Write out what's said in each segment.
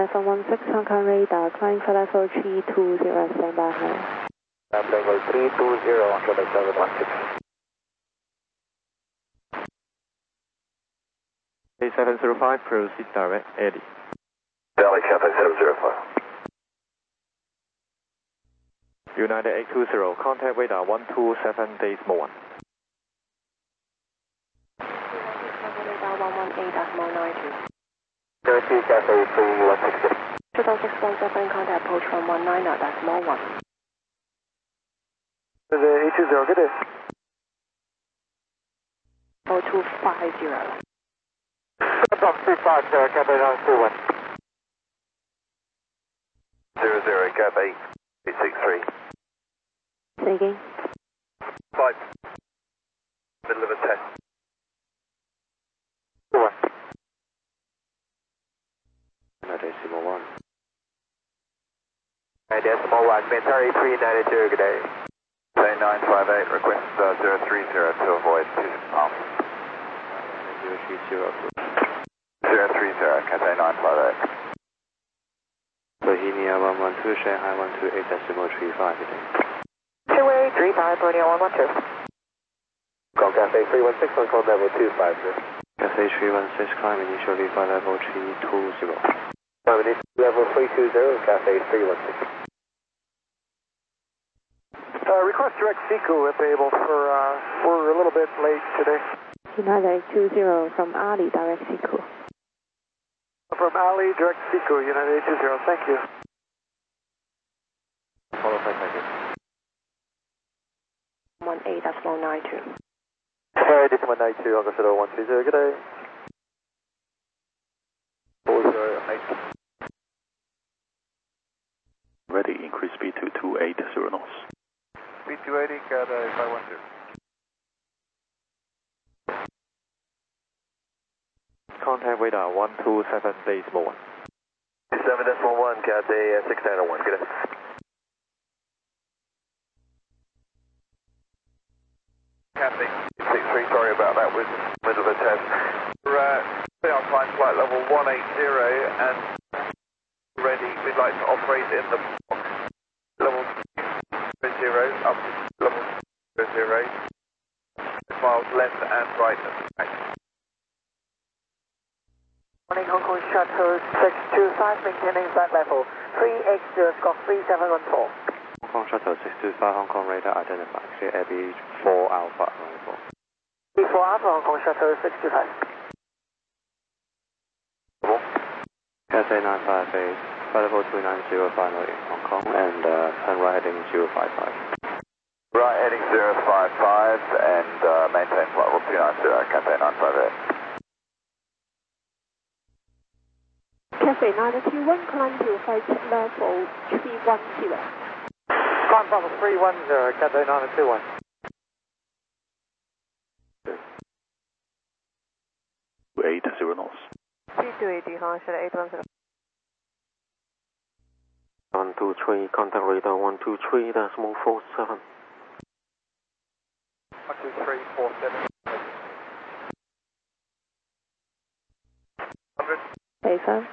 716 Hong Kong radar, climb for level 320, stand by high. Level 320 on Quebec 716. A705, proceed direct, Eddie. Delhi Cathay 705. United 820, contact radar 127 decimal 1. Radar 118.92. 32 Cathay 3160. 2617, contact approach from 19.1. Is it 820, good day. 0250. Box 350, Cathay 921. 00, Cathay 863. Say again. 5. Middle of a test. 1. Decimal 1. Decimal 1, Mintari 392, good day. Say 958, request 030 to avoid 2 arms. 030, Cathay 958. Bohemia 112, Shanghai 128 decimal 35, good day. 2835, Bohemia 112. Call Cathay 316 on call level 250. Cathay 316, climb initially by level 320. Climb initially level 320, Cathay 316. Request direct Seco if able we're a little bit late today. United 820 from Ali, direct Seco. From Ali, direct Seco, United 820, thank you. Follow 5 seconds. 18.92. Hey, this is 192, I'll go to 120, good day. 408. Ready, increase speed to 280 knots. Speed 280, Cathay 512. Contact radar 127 decimal 1. 7.1, Cathay 6901, good day. Cathay 63, sorry about that, we're in the middle of a test. We're on climb flight level 180 and ready, we'd like to operate in the box level 0 up to level 0. Miles left and right and back. Morning, Hong Kong Shuttle 625, maintaining flight level 380, Scott 3714. Hong Kong Shuttle 625, Hong Kong radar identified, clear Abbey 4 Alpha, arrival. 4 Alpha, Hong Kong Shuttle 625. Cathay 958, flight level 290 final in Hong Kong, and turn right heading 055. Right heading 055 and maintain flight level 290, Cathay 958. Cathay 921, climb to flight level 310. Climb level 310, Cathay 921. Eight 0 knots. 328, Hong Kong 810. 123, contact radar 123, decimal 47. 12347. 100. Safer.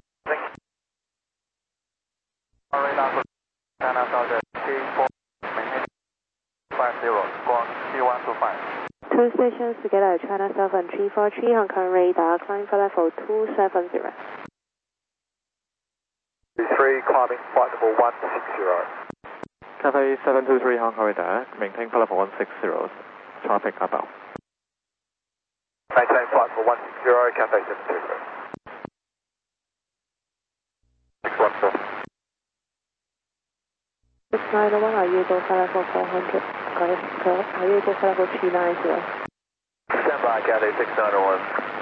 Radar China Southern K4 maintain 50, squawk C125. Two stations together, China Southern 343, Hong Kong radar, climb for level 270. 3 climbing flight level 160. Cathay 723, Hong Kong radar, maintain flight level 160, traffic about. Maintain flight level 160, Cathay 723. 614. 691, are you able to flight level 400? Are you able to flight level 390? Stand by, Cathay 6901.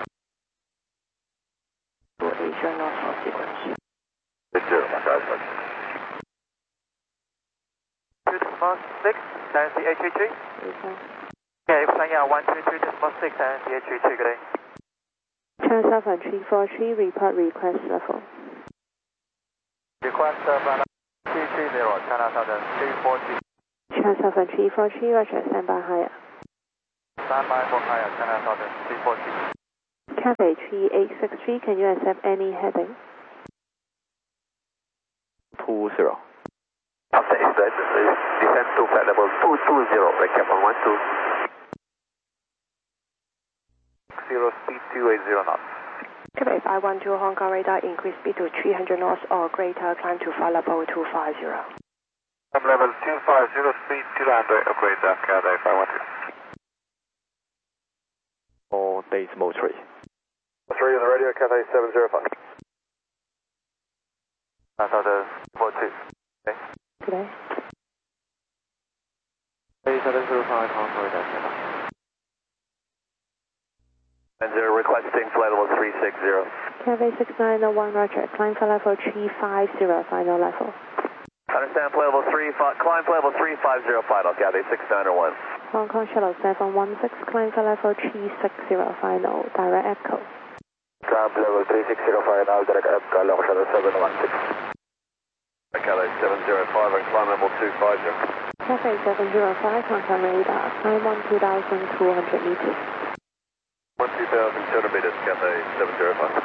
Asia North sequence. 60, my guys. Decimal 6, and CH33. Okay, Sanya 123, decimal 6, and CH33, good day. China Southern 343, report request level. Request Brana 330, China Southern 340. China Southern 343, Roger, stand by higher. Stand by for higher, China Southern 340. Cathay 3863, can you accept any heading? 20. After exit, descend to flight level 220, recap 112. 0 speed 280 knots. Cathay 512 Hong Kong radar, increase speed to 300 knots or greater, climb to flight level 250. Level 250, speed 200 or greater, Cathay 512. Or decimal 3. 3 on the radio, Cathay 705. That's out of 42. Okay. Today. 705 Hong Kong radar, standby. And zero requesting flight level 360. Cathay 6901 Roger, climb flight level 350, final level. Understand flight level 35, climb flight level 350 final, Cathay 6901. Hong Kong Shuttle 716, climb flight level 360, final, direct echo. Climb level 360 final, direct echo, Hong Shuttle 716. Cathay 705 and climb level 250. Cathay 705 Hong Kong radar, climb 12,200 meters. 12,200 meters, Cathay 705.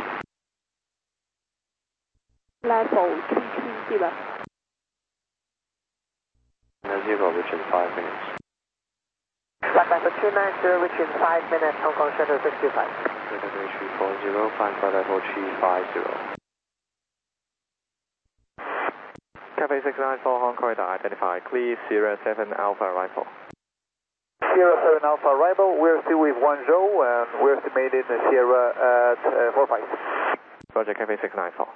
Level 330. Zero within 5 minutes. Flight level 290 within 5 minutes, Hong Kong Shuttle 65. Delta 340, climb flight level 350. Cathay 694 Hong Kong radar, identify, clear Sierra 7 Alpha arrival. Sierra 7 Alpha arrival, we're still with Guangzhou and we're estimating Sierra at 45. Roger, Cathay 694.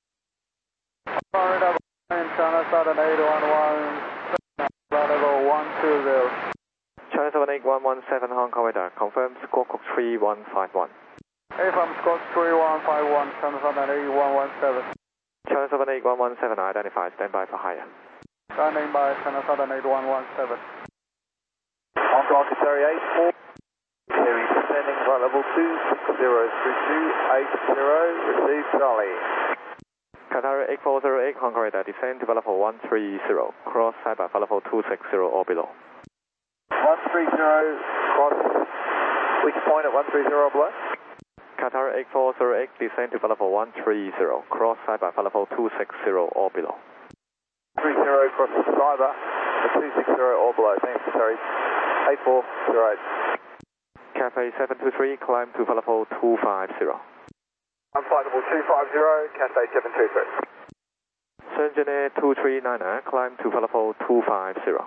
China Southern 811, level 120. China 78117 Hong Kong radar, confirm squawk 3151. AFM Scott 3151, China Southern 8117. China 78117, identify, standby for higher. Standing by China Southern 8117. Hong Kong Secretary 84. Series descending flight level 2603280, receive Charlie. Qatar 8408 Hong Kong radar, descend to level 130, cross side by level 260 or below. 130, cross, which point at 130 or below? Qatar 8408, descend to level 130, cross side by level 260 or below. 30, cross cyber, 260 or below, thanks, sorry. 8408. Cathay 723, climb to level 250. I'm flight level 250, Cathay 723. Shenzhen 239, climb to level 250.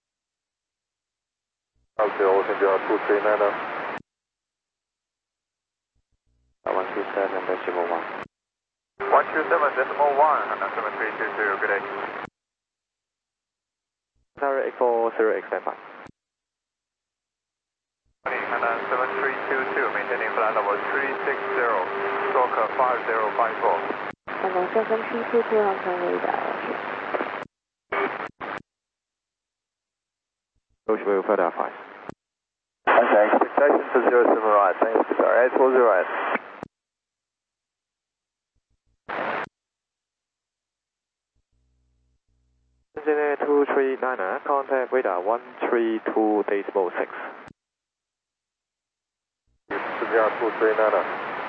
Okay, Shenzhen 239. 127.1. 127.1, and 7322, good day. Qatar 8408, standby. And 7322, maintaining flight level 360, stroke 5054. Hong Kong 7322 Hong Kong radar, Roger will further advise. Okay, expectation for 07 right, thanks, sorry, 8408. Shenzhen 239, contact radar 132.6. 239.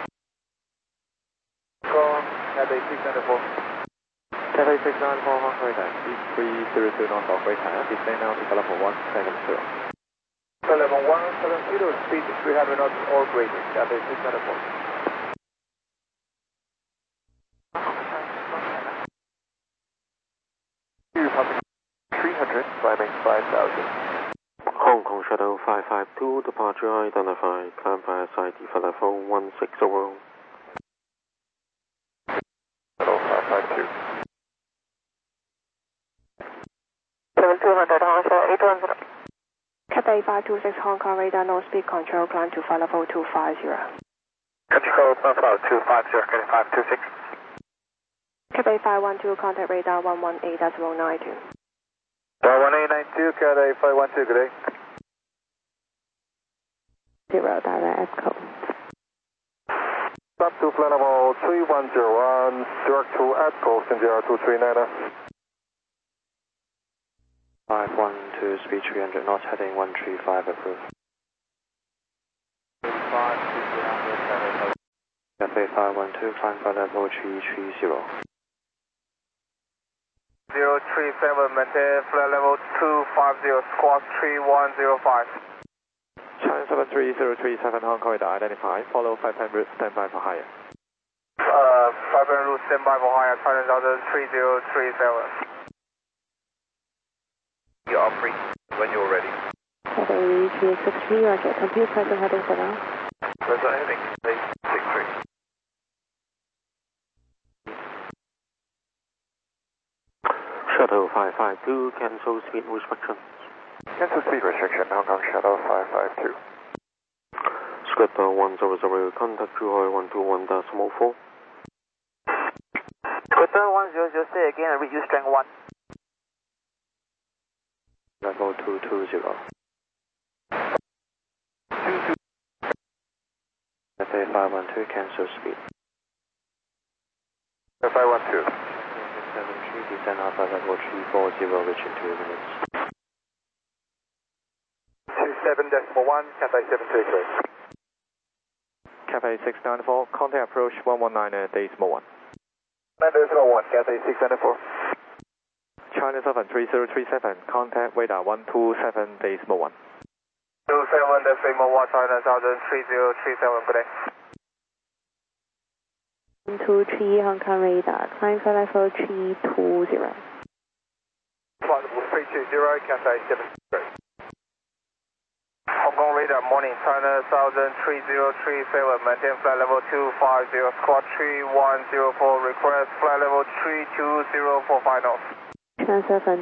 Call Cathay 694. Cathay 694 Hong Kong radar, speed 302 knots of radar, descend now to level 170. Level 170, speed 300 knots or greater, Cathay 694. Climbing 5,000. Hong Kong Shuttle 552, departure identified, climb via side default level 160. Shuttle 552. 7200 Hong Kong 810. Cathay 526 Hong Kong radar, no speed control, climb to flight level 250. Control flight 250, Cathay 526. Cathay 512, contact radar 118.092. 11892, Cathay 512, good day. 0, direct echo. Stop to flight level 3101, direct to Echo, Shenzhen 239. 512, speed 300 knots, heading 135 approved. 35, Cathay 512, climb flight level 330. 3037, maintain flight level 250, squawk 3105. China 73037, Hong Kong radar identified, follow 500, standby for higher. 500 route, standby for higher, China 3037. You are free when you're ready. Cathay GX63, roger, compute present heading for now. Present heading, 63. Shuttle 552, cancel speed restriction. Cancel speed restriction, Hong Kong Shuttle 552. Script 100, contact Zhuhai 121.4. Script 100, say again and read you strength 1. Level 220. Cathay 512, cancel speed. 512. 73, descend Alpha level 340, reaching 2 minutes. 27.1, Cathay 733. Cathay 694, contact approach 119.1. 9.1, Cathay 694. China 73037, contact radar 127.1. 27.1, China 3037, good day. 123 Hong Kong radar, climb for level 320. Flight level 320, Cathay 73. Hong Kong radar, morning, China 3037, maintain flight level 250, squawk 3104, request flight level 320 for final. China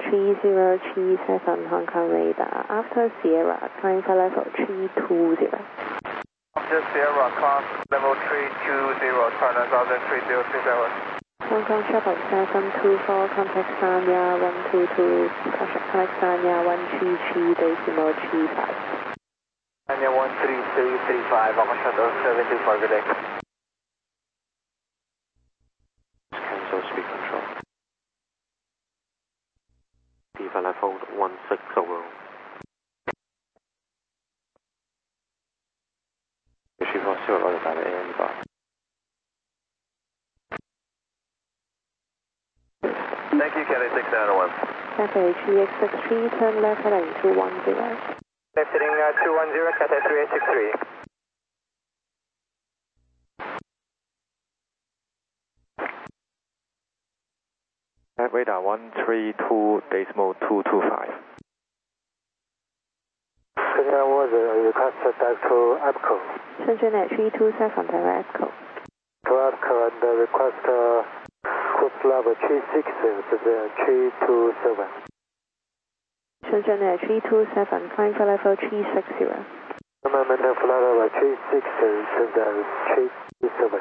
73037 Hong Kong radar, after Sierra, climb for level 320. After Sierra, class level 320, China 3037. Hong Kong Shuttle 724, contact Sanya 122, contact Sanya 133.35. Sanya 13335, Hong Kong Shuttle 724, good day. Cancel speed control. Viva level 160. Issue 40, order by the AM bar. Thank you, Cathay 691. Cathay GX63, turn left heading 210. Left heading 210, Cathay 3863. At radar 132.225. Kenya was request back to APCO. Shenzhen at 327, direct APCO. To APCO and request cruise level 36 to the 327. Shenzhen at 327, climb for level 360. Maintain flight level 36 to the 327.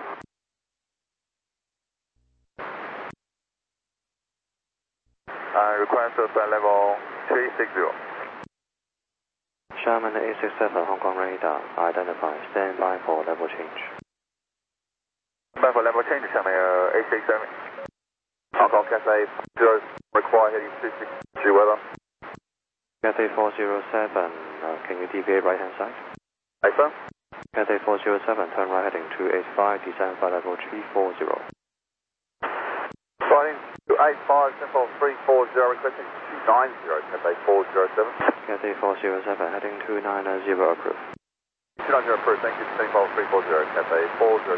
Request flight level 360. Sherman 867, Hong Kong radar identified, stand by for level change. Stand by for level change, Sherman 867. Hong Kong Cathay 0, require heading 360 weather. Cathay 407, can you deviate right hand side? Affirm. Cathay 407, turn right heading 285, descend flight level 340. Flying 285, simple 340, requesting 290, Cathay 407. Cathay 407, heading 290, approved. 290 approved, thank you, simple 340, Cathay 407.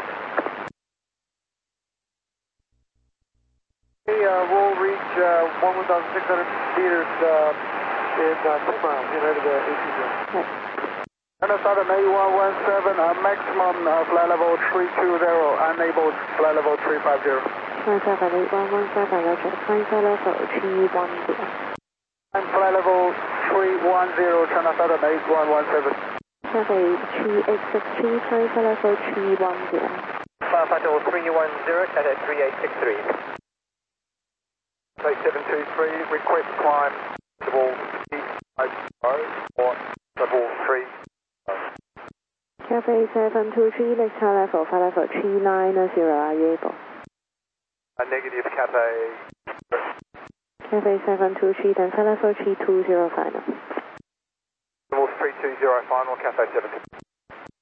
We'll reach 1,600 meters in 2 miles, United ATC. And Southern A117, maximum flight level 320, unable flight level 350. China 78117, roger, climb for level 310. And flight level 310, China Southern 8117. Cathay GX63, climb for level 310. Flight level 310, Cathay 3863. Cathay 723, request climb level 380 or level 3. Cathay 723, let's try level, flight level 390, are you able? Negative, Cathay. Cathay 723, then flight level 320 final. Level 320 final, Cathay 7.